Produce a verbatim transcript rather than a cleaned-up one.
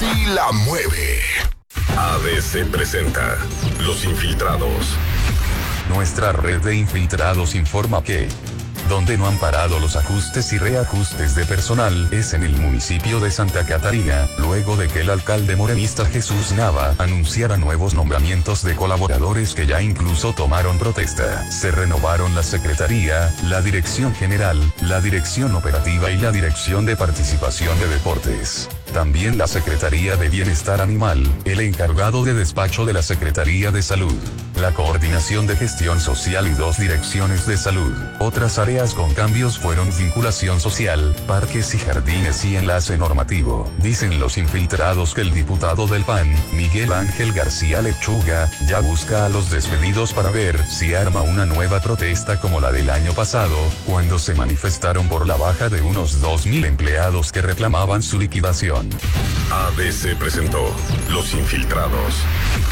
sí la mueve. A D C presenta Los Infiltrados. Nuestra red de infiltrados informa que donde no han parado los ajustes y reajustes de personal es en el municipio de Santa Catarina, luego de que el alcalde morenista Jesús Nava anunciara nuevos nombramientos de colaboradores que ya incluso tomaron protesta. Se renovaron la Secretaría, la Dirección General, la Dirección Operativa y la Dirección de Participación de Deportes. También la Secretaría de Bienestar Animal, el encargado de despacho de la Secretaría de Salud, la Coordinación de Gestión Social y dos direcciones de salud. Otras áreas con cambios fueron vinculación social, parques y jardines y enlace normativo. Dicen los infiltrados que el diputado del P A N, Miguel Ángel García Lechuga, ya busca a los despedidos para ver si arma una nueva protesta como la del año pasado, cuando se manifestaron por la baja de unos dos mil empleados que reclamaban su liquidación. A D C presentó Los Infiltrados.